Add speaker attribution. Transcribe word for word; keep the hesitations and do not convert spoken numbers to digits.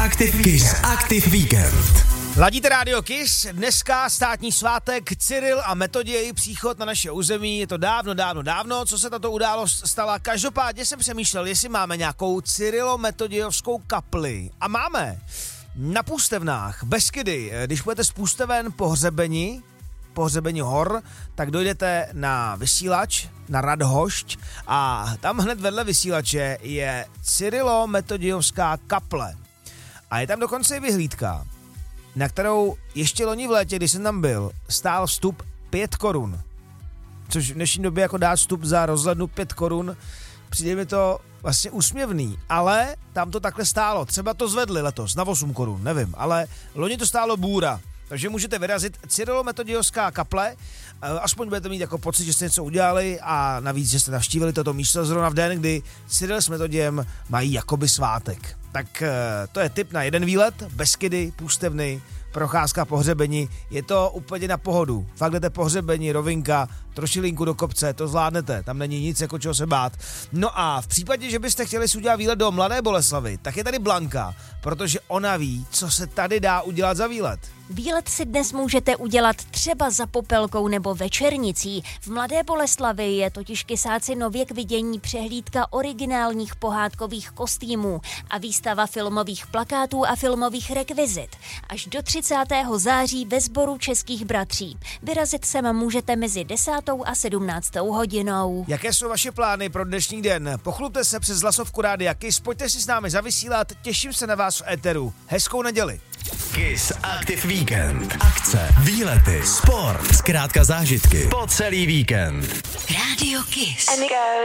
Speaker 1: Aktiv, Kiss Aktiv víkend.
Speaker 2: Ladíte rádio Kiss, dneska státní svátek, Cyril a Metoděj, příchod na naše území, je to dávno, dávno, dávno, co se tato událost stala. Každopádně jsem přemýšlel, jestli máme nějakou Cyrilo-Metodějovskou kapli. A máme. Na Půstevnách, Beskydy, když budete z Půsteven po hřebeni, po hřebeni hor, tak dojdete na vysílač, na Radhošť a tam hned vedle vysílače je Cyrilo-Metodějovská kaple. A je tam dokonce i vyhlídka, na kterou ještě loni v létě, když jsem tam byl, stál vstup pět korun. Což v dnešní době jako dát vstup za rozhlednu pět korun, přijde mi to vlastně úsměvný, ale tam to takhle stálo. Třeba to zvedli letos na osm korun, nevím, ale loni to stálo bůra. Takže můžete vyrazit Cyrilo-Metodějovská kaple, aspoň budete mít jako pocit, že jste něco udělali a navíc, že jste navštívili toto místo zrovna v den, kdy Cyril s Metodějem mají jakoby svátek. Tak to je tip na jeden výlet, Beskydy, Půstevny, procházka po hřebeni, je to úplně na pohodu. Fakt jdete po hřebeni, rovinka, trošilinku do kopce, to zvládnete, tam není nic jako čeho se bát. No a v případě, že byste chtěli si udělat výlet do Mladé Boleslavi, tak je tady Blanka, protože ona ví, co se tady dá udělat za výlet.
Speaker 3: Výlet si dnes můžete udělat třeba za Popelkou nebo Večernicí. V Mladé Boleslavi je totiž kysáci nově k vidění přehlídka originálních pohádkových kostýmů a výstava filmových plakátů a filmových rekvizit. Až do třicátého září ve sboru Českých bratří. Vyrazit sem můžete mezi desátou a sedmnáctou hodinou.
Speaker 2: Jaké jsou vaše plány pro dnešní den? Pochlupte se přes hlasovku Rádia Kiss, pojďte si s námi zavysílat, těším se na vás v éteru. Hezkou neděli.
Speaker 1: Kiss Aktiv víkend. Akce, výlety, sport, zkrátka zážitky po celý víkend.
Speaker 3: Rádio Kiss.